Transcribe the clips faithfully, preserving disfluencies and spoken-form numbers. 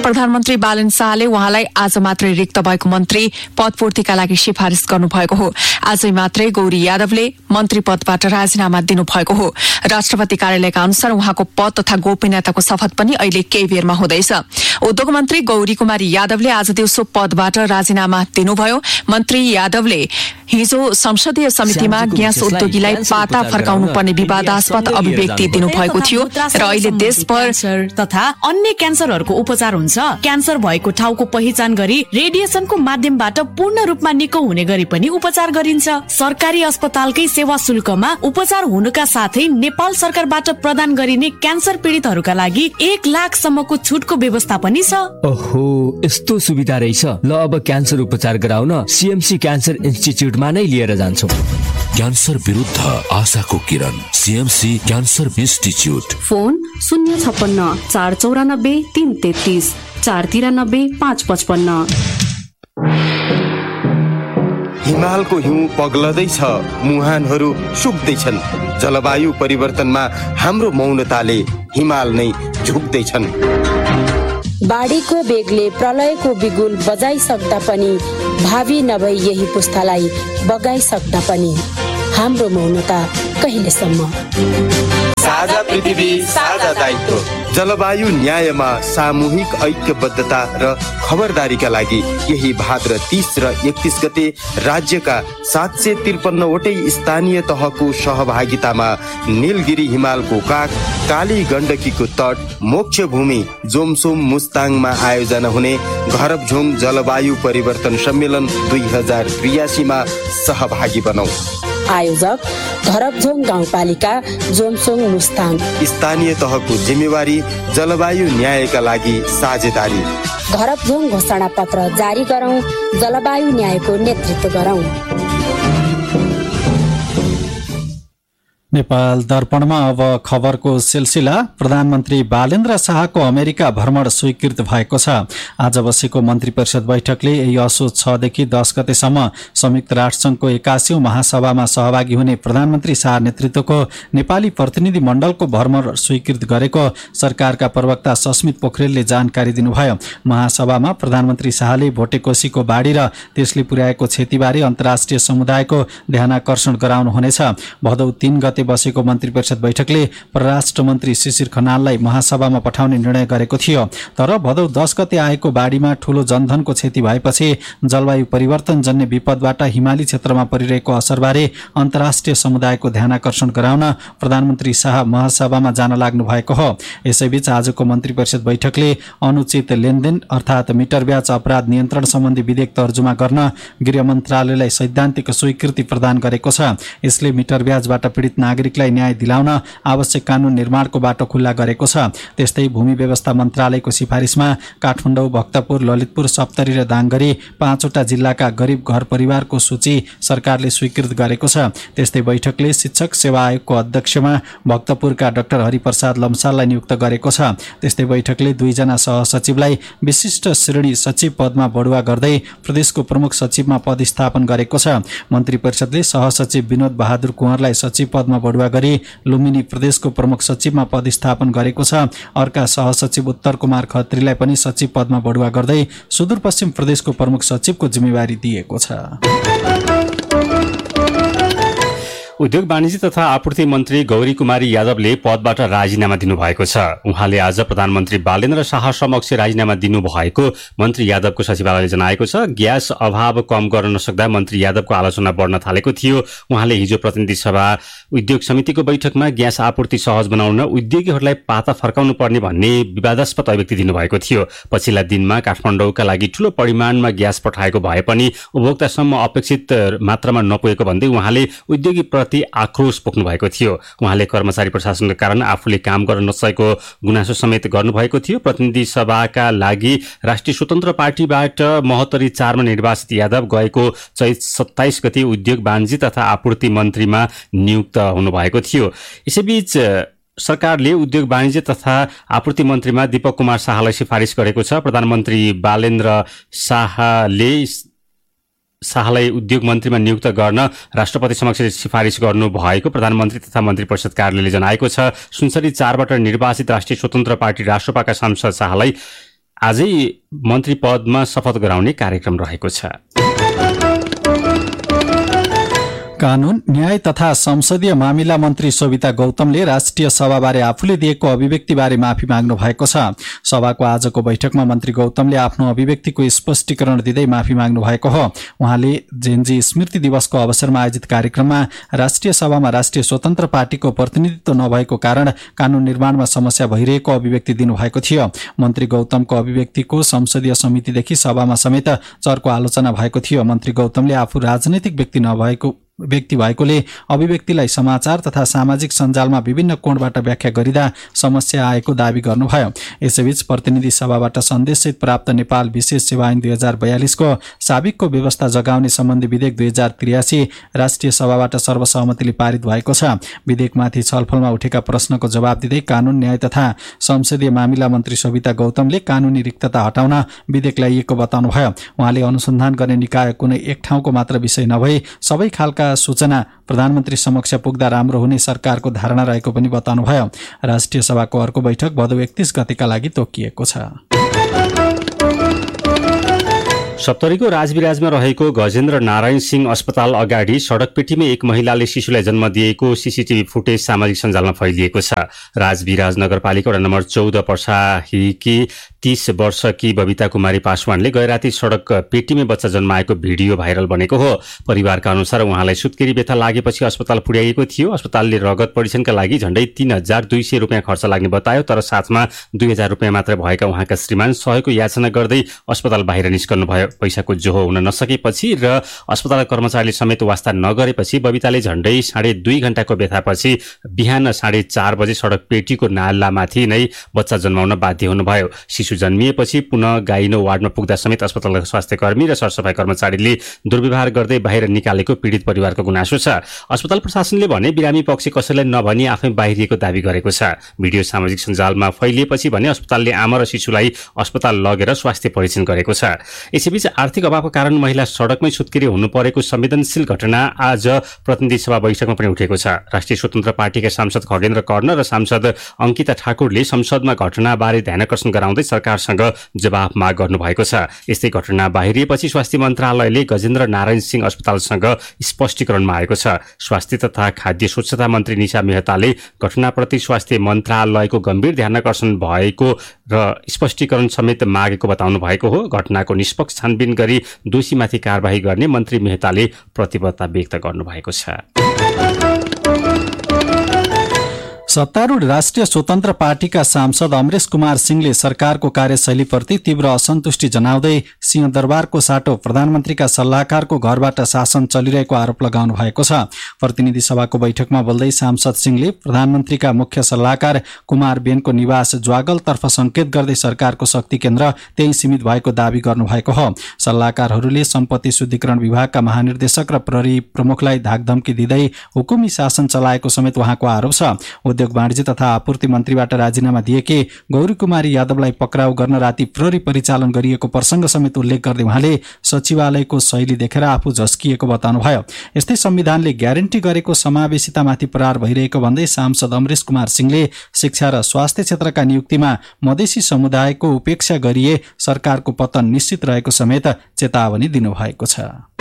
प्रधानमन्त्री बालन शाहले उहाँलाई आज मात्रै रिक्त भएको मन्त्री पदपूर्तिका लागि सिफारिस गर्नुभएको हो। आजै मात्रै गौरी यादवले मन्त्री पदबाट राजीनामा दिनुभएको हो। राष्ट्रपति कार्यालयका अनुसार उहाँको पद तथा गोपनीयताको शपथ पनि अहिले केही बेरमा हुँदैछ। उद्योग मन्त्री गौरी कुमारी यादवले आज दिउँसो पदबाट राजीनामा दिनुभयो। मन्त्री यादवले हिजो संसदीय समितिमा ग्यास उद्योगीलाई पाता फर्काउनु पर्ने विवादास्पद अभिव्यक्ति दिनुभएको थियो र अहिले देशभर तथा अन्य क्यान्सरहरूको उपचार हुन्छ। क्यान्सर भएको ठाउँको पहिचान गरी रेडिएसनको माध्यमबाट पूर्ण रूपमा निको हुने गरी पनि उपचार गरिन्छ। सरकारी अस्पतालकै सेवा शुल्कमा उपचार हुनुका साथै नेपाल सरकारबाट प्रदान गरिने क्यान्सर पीडितहरूका लागि एक लाख सम्मको छुटको व्यवस्था पनि छ। ओहो, यस्तो सुविधा रहेछ। ल अब क्यान्सर उपचार गराउन सीएमसी क्यान्सर इन्स्टिच्युटमा नै लिएर जान्छौँ। क्यान्सर विरुद्ध आशाको किरण, सीएमसी क्यान्सर इन्स्टिच्युट। फोन शून्य छप्पन्न चार चौरानब्बे तीन तेत्तीस चार तिरानब्बे पाँच पचपन्न। हिमालको हिउँ पग्लदैछ, मुहानहरू सुक्दैछन्। जलवायु परिवर्तनमा हाम्रो मौनताले हिमाल नै झुक्दैछन्। बाढीको बेगले प्रलयको बिगुल बजाइसक्दा पनि, भावी नभई यही पुस्तालाई बगाइसक्दा पनि हाम्रो मौनता कहिलेसम्म? साझा पृथ्वी, साझा दायित्व। जलवायु न्यायमा सामूहिक ऐक्यबद्धता र खबरदारीका लागि यही भाद्र तीस र एकतीस गते राज्यका सात सय त्रिपन्नवटै स्थानीय तहको सहभागितामा नीलगिरी हिमालको काख, काली गण्डकीको तट, मोक्ष भूमि जोमसोम मुस्ताङमा आयोजना हुने घरबझोङ जलवायु परिवर्तन सम्मेलन दुई हजार त्रियासीमा सहभागी बनाऊ। आयोजक घरबझोङ गाउँपालिका जोमसोङ मुस्ताङ। स्थानीय तहको जिम्मेवारी जलवायु न्यायका लागि साझेदारी। घरबझोङ घोषणा पत्र जारी गरौं, जलवायु न्यायको नेतृत्व गरौं। नेपाल दर्पणमा अब खबरको सिलसिला। प्रधानमन्त्री बालेन्द्र शाहको अमेरिका भ्रमण स्वीकृत भएको छ। आज बसेको मन्त्री परिषद बैठकले यही असोज छदेखि दस गतेसम्म संयुक्त राष्ट्रसङ्घको एकासीौं महासभामा सहभागी हुने प्रधानमन्त्री शाह नेतृत्वको नेपाली प्रतिनिधि मण्डलको भ्रमण स्वीकृत गरेको सरकारका प्रवक्ता सस्मित पोखरेलले जानकारी दिनुभयो। महासभामा प्रधानमन्त्री शाहले भोटेकोसीको बाढी र त्यसले पुर्याएको क्षतिबारे अन्तर्राष्ट्रिय समुदायको ध्यानाकर्षण गराउनुहुनेछ। भदौ तीन गते बसेको मन्त्री परिषद बैठकले परराष्ट्र मन्त्री शिशिर खनाललाई महासभामा पठाउने निर्णय गरेको थियो। तर भदौ दस गते आएको बाढीमा ठूलो जनधनको क्षति भएपछि जलवायु परिवर्तन जन्य विपदबाट हिमाली क्षेत्रमा परिरहेको असरबारे अन्तर्राष्ट्रिय समुदायको ध्यानाकर्षण गराउन प्रधानमन्त्री शाह महासभामा जान लाग्नु भएको हो। यसैबीच आजको मन्त्री परिषद बैठकले अनुचित लेनदेन अर्थात् मिटर ब्याज अपराध नियन्त्रण सम्बन्धी विधेयक तर्जुमा गर्न गृह मन्त्रालयलाई सैद्धान्तिक स्वीकृति प्रदान गरेको छ। यसले मिटर ब्याजबाट पीडित नागरिकलाई न्याय दिलाउन आवश्यक कानून निर्माणको बाटो खुल्ला गरेको छ। त्यस्तै भूमि व्यवस्था मन्त्रालयको सिफारिसमा काठमाडौँ, भक्तपुर, ललितपुर, सप्तरी र दाङगढी पाँचवटा जिल्लाका गरिब घर परिवारको सूची सरकारले स्वीकृत गरेको छ। त्यस्तै बैठकले शिक्षक सेवा आयोगको अध्यक्षमा भक्तपुरका डाक्टर हरिप्रसाद लम्साललाई नियुक्त गरेको छ। त्यस्तै बैठकले दुईजना सहसचिवलाई विशिष्ट श्रेणी सचिव पदमा बढुवा गर्दै प्रदेशको प्रमुख सचिवमा पदस्थापन गरेको छ। मन्त्री परिषदले सहसचिव विनोद बहादुर कुँवरलाई सचिव पदमा बढुवा गरी लुम्बिनी प्रदेशको प्रमुख सचिवमा पदस्थापन गरेको छ। अर्का सहसचिव उत्तर कुमार खत्रीलाई पनि सचिव पदमा बढुवा गर्दै सुदूरपश्चिम प्रदेशको प्रमुख सचिवको जिम्मेवारी दिएको छ। उद्योग वाणिज्य तथा आपूर्ति मन्त्री गौरी कुमारी यादवले पदबाट राजीनामा दिनुभएको छ। उहाँले आज प्रधानमन्त्री बालेन्द्र शाह समक्ष राजीनामा दिनुभएको मन्त्री यादवको सचिवालयले जनाएको छ। ग्यास अभाव कम गर्न नसक्दा मन्त्री यादवको आलोचना बढ्न थालेको थियो। उहाँले हिजो प्रतिनिधि सभा उद्योग समितिको बैठकमा ग्यास आपूर्ति सहज बनाउन उद्योगीहरूलाई पाता फर्काउनु पर्ने भन्ने विवादास्पद अभिव्यक्ति दिनुभएको थियो। पछिल्ला दिनमा काठमाडौँका लागि ठूलो परिमाणमा ग्यास पठाएको भए पनि उपभोक्तासम्म अपेक्षित मात्रामा नपुगेको भन्दै उहाँले उद्योगी प्रति आक्रोश पोख्नु भएको थियो। उहाँले कर्मचारी प्रशासनका कारण आफूले काम गर्न नसकेको गुनासो समेत गर्नुभएको थियो। प्रतिनिधि सभाका लागि राष्ट्रिय स्वतन्त्र पार्टीबाट महोत्तरी चारमा निर्वाचित यादव गएको चैत सत्ताइस गते उद्योग वाणिज्य तथा आपूर्ति मन्त्रीमा नियुक्त हुनुभएको थियो। यसैबीच सरकारले उद्योग वाणिज्य तथा आपूर्ति मन्त्रीमा दीपक कुमार शाहलाई सिफारिस गरेको छ। प्रधानमन्त्री बालेन्द्र शाहले शाहलाई उद्योग मन्त्रीमा नियुक्त गर्न राष्ट्रपति समक्ष सिफारिस गर्नु भएको प्रधानमन्त्री तथा मन्त्री परिषद कार्यालयले जनाएको छ। सुनसरी चारबाट निर्वाचित राष्ट्रिय स्वतन्त्र पार्टी राष्ट्रपाका सांसद शाहलाई आजै मन्त्री पदमा शपथ गराउने कार्यक्रम रहेको छ। कानून न्याय तथा संसदीय मामिला मन्त्री शोभिता गौतमले राष्ट्रिय सभाबारे आफूले दिएको अभिव्यक्तिबारे माफी माग्नु भएको छ। सभाको आजको बैठकमा मन्त्री गौतमले आफ्नो अभिव्यक्तिको स्पष्टीकरण दिँदै माफी माग्नु भएको हो। उहाँले जेनजी स्मृति दिवसको अवसरमा आयोजित कार्यक्रममा राष्ट्रिय सभामा राष्ट्रिय स्वतन्त्र पार्टीको प्रतिनिधित्व नभएको कारण कानून निर्माणमा समस्या भइरहेको अभिव्यक्ति दिनुभएको थियो। मन्त्री गौतमको अभिव्यक्तिको संसदीय समितिदेखि सभामा समेत चर्को आलोचना भएको थियो। मन्त्री गौतमले आफू राजनैतिक व्यक्ति नभएको व्यक्ति भएकोले अभिव्यक्तिलाई समाचार तथा सामाजिक सञ्जालमा विभिन्न कोणबाट व्याख्या गरिँदा समस्या आएको दावी गर्नुभयो। यसैबीच प्रतिनिधि सभाबाट सन्देशसहित प्राप्त नेपाल विशेष सेवा ऐन दुई हजार बयालिसको साबिकको व्यवस्था जगाउने सम्बन्धी विधेयक दुई हजार त्रियासी राष्ट्रिय सभाबाट सर्वसहमतिले पारित भएको छ। विधेयकमाथि छलफलमा उठेका प्रश्नको जवाब दिँदै कानून न्याय तथा संसदीय मामिला मन्त्री शोभिता गौतमले कानूनी रिक्तता हटाउन विधेयक ल्याइएको बताउनुभयो। उहाँले अनुसन्धान गर्ने निकाय कुनै एक ठाउँको मात्र विषय नभई सबै खालका सूचना प्रधानमन्त्री समक्ष पुग्दा राम्रो हुने सरकारको धारणा रहेको पनि बताउनुभयो। राष्ट्रिय सभाको अर्को बैठक भदौ एकतीस गतेका लागि तोकिएको छ। सप्तरीको राजविराजमा रहेको गजेन्द्र नारायण सिंह अस्पताल अगाडि सडक पेटीमा एक महिलाले शिशुलाई जन्म दिएको सीसीटीभी फुटेज सामाजिक सञ्जालमा फैलिएको छ। राजविराज नगरपालिका वडा नम्बर चौध पर्साहीकी तीस वर्षकी बबिता कुमारी पासवानले गैराती सडक पेटीमा बच्चा जन्माएको भिडियो भाइरल बनेको हो। परिवारका अनुसार उहाँलाई सुत्केरी व्यथा लागेपछि अस्पताल पुर्याइएको थियो। अस्पतालले रगत परीक्षणका लागि झण्डै तीन हजार दुई सय रुपियाँ खर्च लाग्ने बतायो, तर साथमा दुई हजार रुपियाँ मात्र भएका उहाँका श्रीमान सहयोगको याचना गर्दै अस्पताल बाहिर निस्कनु भयो। पैसाको जोहो हुन नसकेपछि र अस्पताल कर्मचारीले समेत वास्ता नगरेपछि बबिताले झण्डै साढे दुई घण्टाको व्यथापछि बिहान साढे चार बजे सडक पेटीको नालामाथि नै बच्चा जन्माउन बाध्य हुनुभयो। शिशु जन्मिएपछि पुनः गाइनो वार्डमा पुग्दा समेत अस्पतालका स्वास्थ्यकर्मी र सरसफाई कर्मचारीले दुर्व्यवहार गर्दै बाहिर निकालेको पीडित परिवारको गुनासो छ। अस्पताल प्रशासनले भने बिरामी पक्ष कसैलाई नभनी आफै बाहिरिएको दावी गरेको छ। भिडियो सामाजिक सञ्जालमा फैलिएपछि भने अस्पतालले आमा र शिशुलाई अस्पताल लगेर स्वास्थ्य परीक्षण गरेको छ। यसैबीच आर्थिक अभावको कारण महिला सडकमै सुत्केरी हुनु परेको संवेदनशील घटना आज प्रतिनिधि सभा बैठकमा पनि उठेको छ। राष्ट्रिय स्वतन्त्र पार्टीका सांसद खगेन्द्र कर्ण र सांसद अंकिता ठाकुरले संसदमा घटनाबारे ध्यानकर्षण गराउँदै सरकारसँग जवाफ माग गर्नुभएको छ। यस्तै घटना बाहिरिएपछि स्वास्थ्य मन्त्रालयले गजेन्द्र नारायण सिंह अस्पतालसँग स्पष्टीकरण मागेको छ। स्वास्थ्य तथा खाद्य स्वच्छता मन्त्री निशा मेहताले घटनाप्रति स्वास्थ्य मन्त्रालयको गम्भीर ध्यानकर्षण भएको र स्पष्टीकरण समेत मागेको बताउनु भएको हो। घटनाको निष्पक्ष छानबिन गरी दोषीमाथि कारबाही गर्ने मन्त्री मेहताले प्रतिबद्धता व्यक्त गर्नुभएको छ। सत्तारूढ राष्ट्रिय स्वतन्त्र पार्टीका सांसद अमरेश कुमार सिंहले सरकारको कार्यशैलीप्रति तीव्र असन्तुष्टि जनाउँदै सिंहदरबारको साटो प्रधानमन्त्रीका सल्लाहकारको घरबाट शासन चलिरहेको आरोप लगाउनु भएको छ। प्रतिनिधि सभाको बैठकमा बोल्दै सांसद सिंहले प्रधानमन्त्रीका मुख्य सल्लाहकार कुमार बेनको निवास ज्वागलतर्फ संकेत गर्दै सरकारको शक्ति केन्द्र त्यही सीमित भएको दावी गर्नुभएको हो। सल्लाहकारहरूले सम्पत्ति शुद्धिकरण विभागका महानिर्देशक र प्रहरी प्रमुखलाई धाकधम्की दिँदै हुकुमी शासन चलाएको समेत उहाँको आरोप छ। उद्योग वाणिज्य तथा आपूर्ति मन्त्रीबाट राजीनामा दिएकी गौरी कुमारी यादवलाई पक्राउ गर्न राति प्रहरी परिचालन गरिएको प्रसंग समेत उल्लेख गर्दै उहाँले सचिवालयको शैली देखेर आफू झस्किएको बताउनुभयो। यस्तै संविधानले ग्यारेन्टी गरेको समावेशितामाथि प्रहार भइरहेको भन्दै सांसद अमरेश कुमार सिंहले शिक्षा र स्वास्थ्य क्षेत्रका नियुक्तिमा मधेसी समुदायको उपेक्षा गरिए सरकारको पतन निश्चित रहेको समेत चेतावनी दिनुभएको छ।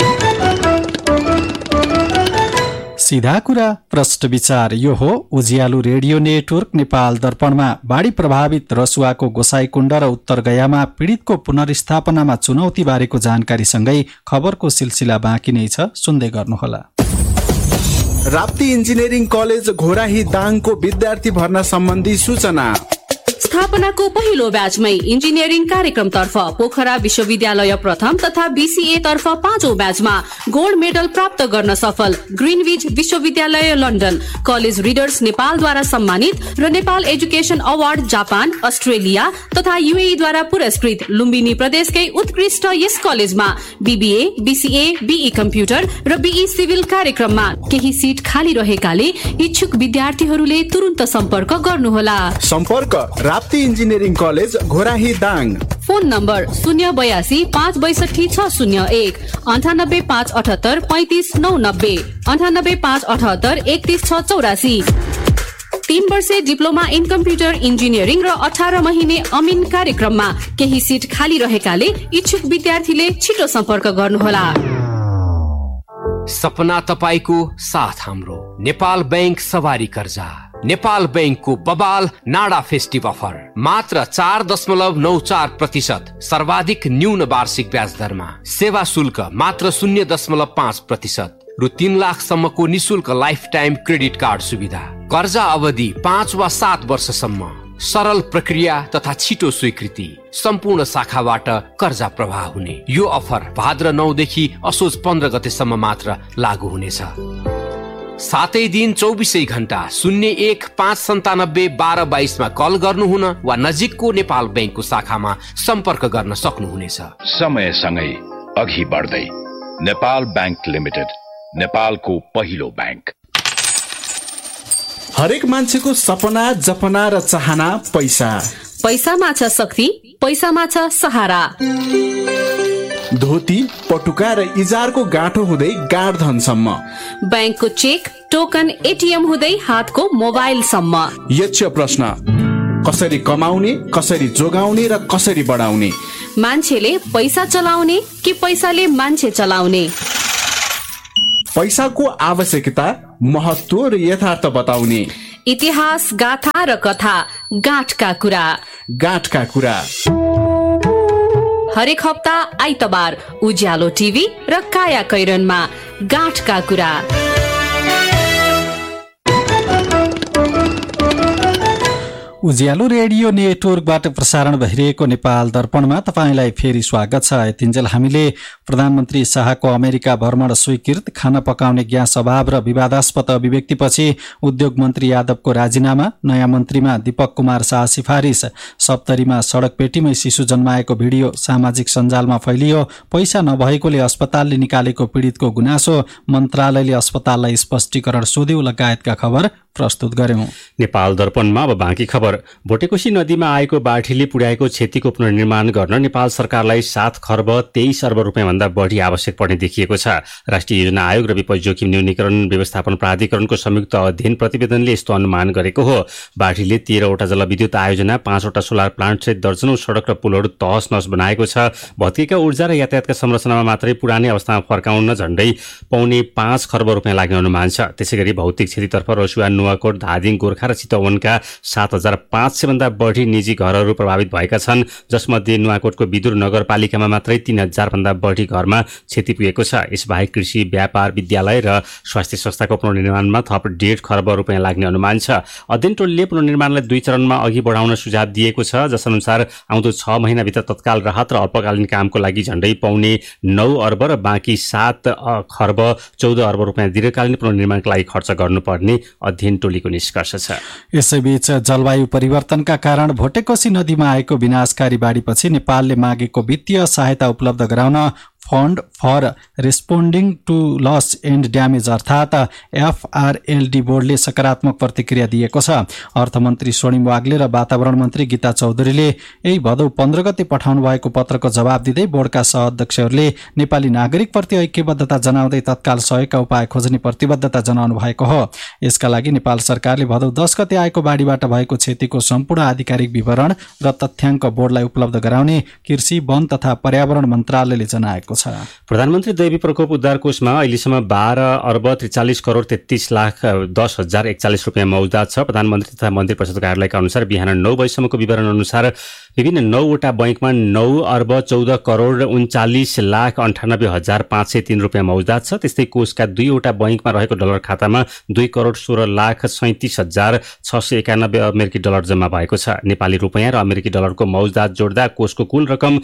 सीधा कुरा प्रष्ट विचार यो हो उज्यालो रेडियो नेटवर्क नेपाल दर्पणमा बाढी प्रभावित रसुवाको गोसाईकुण्ड र उत्तर गयामा पीडितको पुनर्स्थापनामा चुनौती बारेको जानकारीसँगै खबरको सिलसिला बाँकी नै छ, सुन्दै गर्नुहोला। राप्ती इन्जिनियरिङ कलेज घोराही दाङको विद्यार्थी भर्ना सम्बन्धी सूचना। स्थापनाको पहिलो ब्याचमै इन्जिनियरिङ कार्यक्रमतर्फ पोखरा विश्वविद्यालय प्रथम तथा बीसीए तर्फ पाँचौं ब्याचमा गोल्ड मेडल प्राप्त गर्न सफल ग्रिनविच विश्वविद्यालय लन्डन कलेज रिडर्स नेपालद्वारा सम्मानित र Nepal education award Japan Australia तथा यूएई द्वारा पुरस्कृत लुम्बिनी प्रदेशकै उत्कृष्ट यस कलेजमा बीबीए बीसीए बीई कम्प्युटर र बीई सिभिल कार्यक्रममा केही सिट खाली रहेकाले इच्छुक विद्यार्थीहरूले तुरुन्त सम्पर्क गर्नुहोला। सम्पर्क Rapti engineering college Ghorahi Dang. Phone number शून्य बयासी पाँच बैसठी छ शून्य एक अन्ठानब्बे पाँच अठहत्तर पैंतिस नौ नब्बे अन्ठानब्बे पाँच अठहत्तर एकतीस छ चौरासी। तीन वर्षे डिप्लोमा इन कम्प्युटर इन्जिनियरिङ र अठार महिने अमिन कार्यक्रममा केही सिट खाली रहेकाले इच्छुक विद्यार्थीले छिटो सम्पर्क गर्नुहोला। सपना तपाईको साथ हाम्रो नेपाल बैंक सवारी कर्जा। नेपाल बैंकको बबाल नाडा फेस्टिभ अफर मात्र चार दशमलव नौ चार प्रतिशत सर्वाधिक न्यून वार्षिक ब्याज दरमा, सेवा शुल्क मात्र शून्य दशमलव पाँच प्रतिशत रु तीन लाखसम्मको निशुल्क लाइफ टाइम क्रेडिट कार्ड सुविधा, कर्जा अवधि पाँच वा सात वर्षसम्म, सरल प्रक्रिया तथा छिटो स्वीकृति, सम्पूर्ण शाखाबाट कर्जा प्रवाह हुने। यो अफर भाद्र नौ देखि असोज पन्ध्र गतेसम्म मात्र लागू हुनेछ। सातै दिन चौबिसै घण्टा शून्य एक पाँच सन्तानब्बे बाह्र बाइसमा कल गर्नुहुन वा नजिकको नेपाल बैंकको शाखामा सम्पर्क गर्न सक्नुहुनेछ। समयसँगै अघि बढ्दै नेपाल बैंक लिमिटेड, नेपालको पहिलो बैंक। हरेक मान्छेको सपना, जपना र चाहना पैसा। पैसामा छ शक्ति, पैसामा छ सहारा। धोती, पटुका र इजारको गाँठो हुँदै गाँड धनसम्म, बैंकको चेक, टोकन, एटिएम हुँदै हातको मोबाइलसम्म। यक्ष प्रश्न, कसरी कमाउने, कसरी जोगाउने र कसरी बढाउने? मान्छेले पैसा चलाउने कि पैसाले मान्छे चलाउने? पैसाको आवश्यकता, महत्व र यथार्थ बताउने। इतिहास, गाथा र कथा, गाँठका कुरा। गाँठका कुरा हरेक हप्ता आइतबार उज्यालो टिभी र काया कैरनमा गाँठका कुरा। उज्यालो रेडियो नेटवर्कबाट प्रसारण भइरहेको नेपाल दर्पणमा तपाईंलाई फेरि स्वागत छ। यतिन्जेल हामीले प्रधानमन्त्री शाहको अमेरिका भ्रमण स्वीकृत, खाना पकाउने ग्यास अभाव र विवादास्पद अभिव्यक्तिपछि उद्योग मन्त्री यादवको राजीनामा, नयाँ मन्त्रीमा दीपक कुमार शाह सिफारिस, सप्तरीमा सडक पेटीमै शिशु जन्माएको भिडियो सामाजिक सञ्जालमा फैलियो, पैसा नभएकोले अस्पतालले निकालेको पीडितको गुनासो, मन्त्रालयले अस्पताललाई स्पष्टीकरण सोध्यो लगायतका खबर प्रस्तुत गर्यौं। नेपाल दर्पणमा अब बाँकी खबर। भोटेकोशी नदीमा आएको बाढीले पुर्याएको क्षतिको पुनर्निर्माण गर्न नेपाल सरकारलाई सात खर्ब तेइस अर्ब रुपियाँ भन्दा बढी आवश्यक पर्ने देखिएको छ। राष्ट्रिय योजना आयोग र विपद जोखिम न्यूनीकरण व्यवस्थापन प्राधिकरणको संयुक्त अध्ययन प्रतिवेदनले यस्तो अनुमान गरेको हो। बाढीले तेह्रवटा जलविद्युत आयोजना, पाँचवटा सोलर प्लान्ट सहित दर्जनौं सडक र पुलहरू तहस नहस बनाएको छ। भत्केका ऊर्जा र यातायातका संरचनामा मात्रै पुरानै अवस्थामा फर्काउन झण्डै पौने पाँच खर्ब रुपियाँ लाग्ने अनुमान छ। त्यसैगरी भौतिक क्षतितर्फ रसुवा, नुवाकोट, धादिङ, गोर्खा र चितवनका सात हजार पाँच सय भन्दा बढी निजी घरहरू प्रभावित भएका छन्, जसमध्ये नुवाकोटको विदुर नगरपालिकामा मात्रै तीन हजार भन्दा बढी घरमा क्षति पुगेको छ। यसबाहेक कृषि, व्यापार, विद्यालय र स्वास्थ्य संस्थाको पुनर्निर्माणमा थप डेढ खर्ब रुपियाँ लाग्ने अनुमान छ। अध्ययन टोलीले पुनर्निर्माणलाई दुई चरणमा अघि बढाउन सुझाव दिएको छ, जसअनुसार आउँदो छ महिनाभित्र तत्काल राहत र अल्पकालीन कामको लागि झण्डै पौने नौ अर्ब र बाँकी सात खर्ब चौध अर्ब रुपियाँ दीर्घकालीन पुनर्निर्माणका लागि खर्च गर्नुपर्ने अध्ययन टोलीको निष्कर्ष छ। यसैबीच जलवायु परिवर्तनका कारण भोटेकोशी नदीमा आएको विनाशकारी बाढीपछि नेपालले मागेको वित्तीय सहायता उपलब्ध गराउन fund for responding to loss and damage अर्थात् एफआरएलडी बोर्डले सकारात्मक प्रतिक्रिया दिएको छ। अर्थमन्त्री स्वर्णिम वाग्ले र वातावरण मन्त्री गीता चौधरीले यही भदौ पन्ध्र गते पठाउनु भएको पत्रको जवाब दिँदै बोर्डका सहअध्यक्षहरूले नेपाली नागरिकप्रति ऐक्यबद्धता जनाउँदै तत्काल सहयोगका उपाय खोज्ने प्रतिबद्धता जनाउनु भएको हो। यसका लागि नेपाल सरकारले भदौ दस गते आएको बाढीबाट भएको क्षतिको सम्पूर्ण आधिकारिक विवरण र तथ्याङ्क बोर्डलाई उपलब्ध गराउने कृषि, वन तथा पर्यावरण मन्त्रालयले जनाएको छ। प्रधानमन्त्री दैवी प्रकोप उद्धार कोषमा अहिलेसम्म बाह्र अर्ब त्रिचालिस करोड तेत्तीस लाख दस हजार एकचालिस रुपियाँ मौजदात छ। प्रधानमन्त्री तथा मन्त्री परिषद कार्यालयका अनुसार बिहान नौ बजीसम्मको विवरण अनुसार विभिन्न नौवटा बैंकमा नौ अर्ब चौध करोड उन्चालिस लाख अन्ठानब्बे हजार पाँच सय तीन रुपियाँ मौजदात छ। त्यस्तै कोषका दुईवटा बैंकमा रहेको डलर खातामा दुई करोड सोह्र लाख सैतिस हजार छ सय एकानब्बे अमेरिकी डलर जम्मा भएको छ। नेपाली रुपियाँ र अमेरिकी डलरको मौजदात जोड्दा कोषको कुल रकम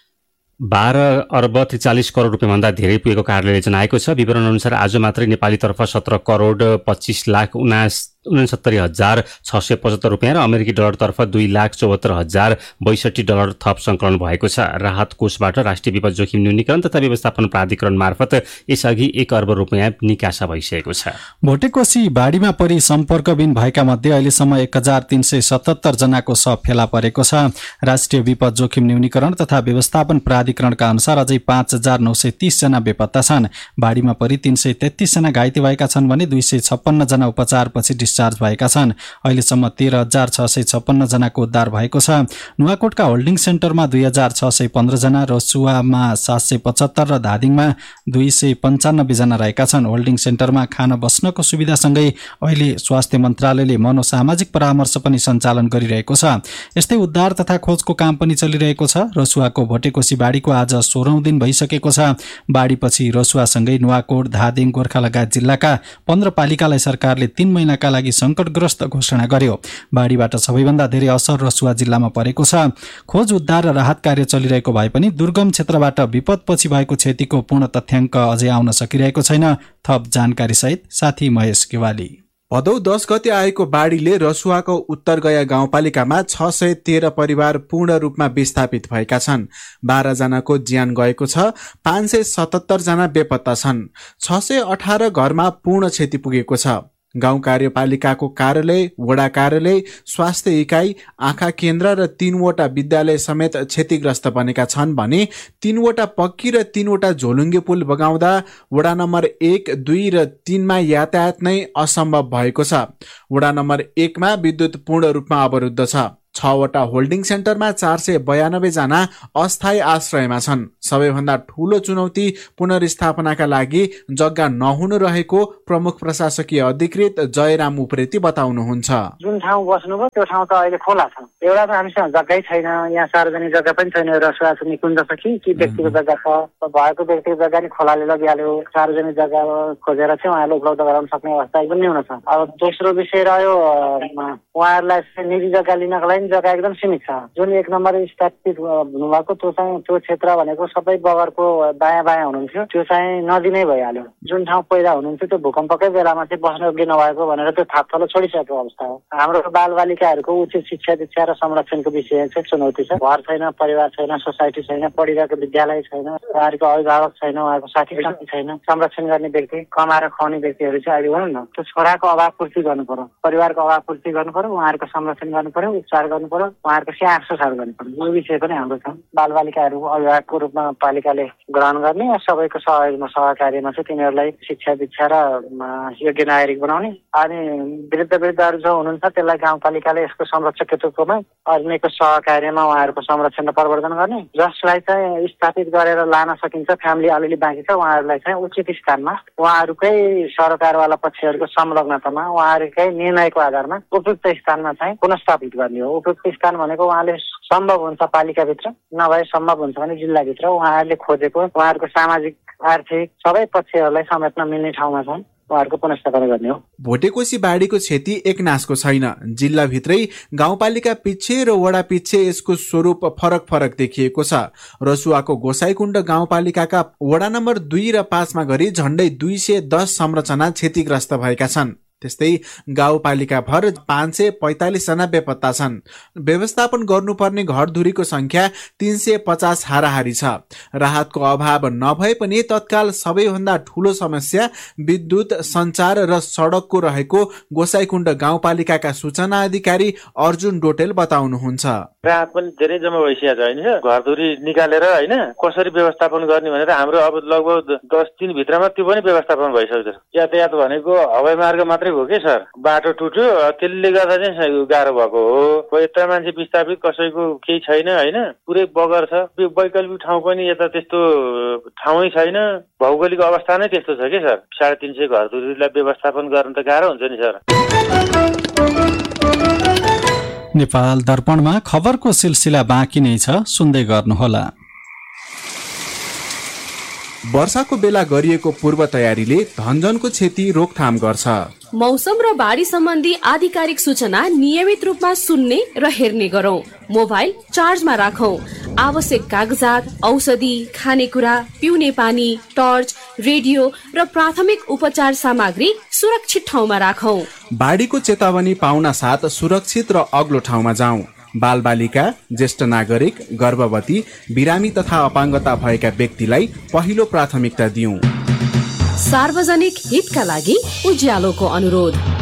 बाह्र अर्ब त्रिचालिस करोड रुपियाँभन्दा धेरै पुगेको कार्यालयले जनाएको छ। विवरण अनुसार आज मात्रै नेपालीतर्फ सत्र करोड पच्चिस लाख उनास उनसत्तरी हजार छ सय पचहत्तर रुपियाँ र अमेरिकी डलरतर्फ दुई लाख चौहत्तर हजार बैसठी डलर थप सङ्कलन भएको छ। राहत कोषबाट राष्ट्रिय विपद जोखिम न्यूनीकरण तथा व्यवस्थापन प्राधिकरण मार्फत यसअघि एक अर्ब रुपियाँ निकासा भइसकेको छ। भोटेकोशी बाढीमा परि सम्पर्कविहीन भएका मध्ये अहिलेसम्म एक हजार तीन सय सतहत्तर जनाको शव फेला परेको छ। राष्ट्रिय विपद जोखिम न्यूनीकरण तथा व्यवस्थापन प्राधिकरणका अनुसार अझै पाँच हजार नौ सय तीस जना बेपत्ता छन्। बाढीमा परि तीन सय तेत्तीस जना घाइते भएका छन् भने दुई सय छप्पन्न जना उपचारपछि डिस्चार्ज भएका छन्। अहिलेसम्म तेह्र हजार छ सय छप्पन्न जनाको उद्धार भएको छ। नुवाकोटका होल्डिङ सेन्टरमा दुई हजार छ सय पन्ध्र जना, रसुवामा सात सय पचहत्तर र धादिङमा दुई सय पन्चानब्बे जना रहेका छन्। होल्डिङ सेन्टरमा खान बस्नको सुविधासँगै अहिले स्वास्थ्य मन्त्रालयले मनोसामाजिक परामर्श पनि सञ्चालन गरिरहेको छ। यस्तै उद्धार तथा खोजको काम पनि चलिरहेको छ। रसुवाको भोटेकोशी बाढीको आज सोह्रौं दिन भइसकेको छ। बाढीपछि रसुवासँगै नुवाकोट, धादिङ, गोर्खा लगायत जिल्लाका पन्ध्र पालिकालाई सरकारले तीन महिनाका लागि संकटग्रस्त घोषणा गर्यो। बाढीबाट सबैभन्दा धेरै असर रसुवा जिल्लामा परेको छ। खोज, उद्धार र राहत कार्य चलिरहेको भए पनि दुर्गम क्षेत्रबाट विपदपछि भएको क्षतिको पूर्ण तथ्याङ्क अझै आउन सकिरहेको छैन। थप जानकारी सहित साथी महेश केवाली। भदौ दस गते आएको बाढीले रसुवाको उत्तरगया गाउँपालिकामा छ सय तेह्र परिवार पूर्ण रूपमा विस्थापित भएका छन्। बाह्र जनाको ज्यान गएको छ। पाँच सय सतहत्तर जना बेपत्ता छन्। छ सय अठार घरमा पूर्ण क्षति पुगेको छ। गाउँ कार्यपालिकाको कार्यालय, वडा कार्यालय, स्वास्थ्य इकाइ, आँखा केन्द्र र तीनवटा विद्यालय समेत क्षतिग्रस्त बनेका छन् भने तीनवटा पक्की र तीनवटा झोलुङ्गे पुल बगाउँदा वडा नम्बर एक, दुई र तीनमा यातायात नै असम्भव भएको छ। वडा नम्बर एकमा विद्युत पूर्ण रूपमा अवरुद्ध छ। छवटा होल्डिङ सेन्टरमा चार सय बयानब्बे जना अस्थायी आश्रयमा छन्। सबैभन्दा ठूलो चुनौती पुनर्स्थापनाका लागि जग्गा नहुनु रहेको प्रमुख प्रशासकीय अधिकृत जयराम उप्रेती बताउनुहुन्छ। जुन ठाउँ बस्नुभयो त्यो ठाउँ त अहिले खोला छ। एउटा त हामीसँग जग्गै छैन। यहाँ सार्वजनिक जग्गा पनि छैन। रसुवा निकुञ्ज छ कि कि व्यक्तिगत जग्गा छ। भएको व्यक्तिगत जग्गा नि खोलाले लगिहाल्यो। सार्वजनिक जग्गा खोजेर चाहिँ उहाँले उपलब्ध गराउन सक्ने अवस्था एकदम न्यून छ। अब दोस्रो विषय रह्यो उहाँहरूलाई निजी जग्गा लिनको लागि जग्गा एकदम सीमित छ। जुन एक नम्बर स्थापित हुनुभएको त्यो चाहिँ त्यो क्षेत्र भनेको सबै बगरको दायाँ बायाँ हुनुहुन्थ्यो। त्यो चाहिँ नदी नै भइहाल्यो। जुन ठाउँ पहिला हुनुहुन्थ्यो त्यो भूकम्पकै बेलामा चाहिँ बस्न योग्य नभएको भनेर त्यो थाप तल छोडिसकेको अवस्था हो। हाम्रो बालबालिकाहरूको उचित शिक्षा दीक्षा र संरक्षणको विषय चाहिँ चुनौती छ। घर छैन, परिवार छैन, सोसाइटी छैन, पढिरहेको विद्यालय छैन, उहाँहरूको अभिभावक छैन, उहाँहरूको साथी साथी छैन, संरक्षण गर्ने व्यक्ति, कमाएर खुवाउने व्यक्तिहरू चाहिँ अहिले भनौँ न त्यो छोराको अभाव पूर्ति गर्नु पर्यो, परिवारको अभाव पूर्ति गर्नु पर्यो, उहाँहरूको संरक्षण गर्नु पर्यो, उपचार गर्नु पर्यो, उहाँहरूको स्याहार सुसार गर्नु पर्यो। यो विषय पनि हाम्रो छ। बालबालिकाहरू अभिभावकको रूपमा पालिकाले ग्रहण गर्ने र सबैको सहयोगमा सहकार्यमा चाहिँ तिनीहरूलाई शिक्षा दीक्षा र योग्य नागरिक बनाउने। अनि वृद्ध वृद्धहरू जो हुनुहुन्छ त्यसलाई गाउँपालिकाले यसको संरक्षकको रूपमा अन्यको सहकार्यमा उहाँहरूको संरक्षण र प्रवर्धन गर्ने। जसलाई चाहिँ स्थापित गरेर लान सकिन्छ, फ्यामिली अलिअलि बाँकी छ, उहाँहरूलाई चाहिँ उचित स्थानमा उहाँहरूकै सरकारवाला पक्षहरूको संलग्नतामा उहाँहरूकै निर्णयको आधारमा उपयुक्त स्थानमा चाहिँ पुनस्थापित गर्ने हो। उपयुक्त स्थान भनेको उहाँले सम्भव हुन्छ पालिकाभित्र, नभए सम्भव हुन्छ भने जिल्लाभित्र उहाँहरूले खोजेको उहाँहरूको सामाजिक आर्थिक सबै पक्षहरूलाई समेट्न मिल्ने ठाउँमा चाहिँ उहाँहरूको पुनर्स्थापना गर्ने हो। भोटेकोशी बाढीको क्षति एकनासको छैन। जिल्लाभित्रै गाउँपालिका पिच्छे र वडा पिच्छे यसको स्वरूप फरक फरक देखिएको छ। रसुवाको गोसाईकुण्ड गाउँपालिकाका वडा नम्बर दुई र पाँचमा गरी झण्डै दुई सय दस संरचना क्षतिग्रस्त भएका छन्। त्यस्तै गाउँपालिका भर पाँच सय पैंतालिस जना बेपत्ता छन्। व्यवस्थापन गर्नुपर्ने घरधुरीको संख्या तीन सय पचास हाराहारी छ। राहतको अभाव नभए पनि तत्काल सबैभन्दा ठूलो समस्या विद्युत, सञ्चार र सडकको रहेको गोसाईकुण्ड गाउँपालिकाका सूचना अधिकारी अर्जुन डोटेल बताउनुहुन्छ। राहत पनि धेरै जम्मा भइसकेको छ हैन। घरधुरी निकालेर हैन कसरी व्यवस्थापन गर्ने भनेर हाम्रो अब लगभग दस दिन भित्रमा त्यो पनि व्यवस्थापन भइसक्यो। यातायात भनेको हवाई मार्ग मात्रै हो कि सर, बाटो टुट्यो त्यसले गर्दा चाहिँ गाह्रो भएको हो। यत्र मान्छे विस्थापित कसैको केही छैन हैन, पुरै बगर छ। वैकल्पिक ठाउँ पनि यता त्यस्तो ठाउँै छैन। भौगोलिक अवस्था नै त्यस्तो छ कि सर। साढे तीन सय घरधुरीलाई व्यवस्थापन गर्न त गाह्रो हुन्छ नि सर। नेपाल दर्पणमा खबरको सिलसिला बाँकी नै छ, सुन्दै गर्नुहोला। वर्षाको बेला गरिएको पूर्व तयारीले धनजनको क्षति रोकथाम गर्छ। मौसम र बाढी सम्बन्धी आधिकारिक सूचना नियमित रूपमा सुन्ने र हेर्ने गरौं। मोबाइल चार्जमा राखौं। आवश्यक कागजात, औषधि, खानेकुरा, पिउने पानी, टर्च, रेडियो र प्राथमिक उपचार सामग्री सुरक्षित ठाउँमा राखौं। बाढीको चेतावनी पाउन साथ सुरक्षित र अग्लो ठाउँमा जाउँ। बालबालिका, ज्येष्ठ नागरिक, गर्भवती, बिरामी तथा अपाङ्गता भएका व्यक्तिलाई पहिलो प्राथमिकता दिउँ। सार्वजनिक हितका लागि उज्यालोको अनुरोध।